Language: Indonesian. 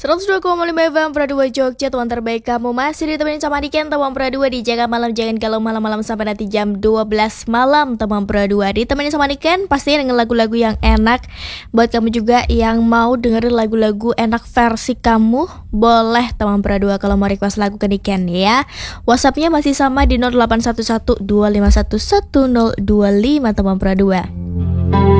102,5 FM Pradua Jogja, teman terbaik kamu masih ditemenin sama Niken, teman Pradua di Jaga Malam. Jangan kalau malam-malam sampai nanti jam 12 malam, teman Pradua ditemenin sama Niken, pastinya dengan lagu-lagu yang enak. Buat kamu juga yang mau dengerin lagu-lagu enak versi kamu, boleh teman Pradua kalau mau request lagu ke Niken ya. WhatsAppnya masih sama di 0811 251 1025 teman Pradua.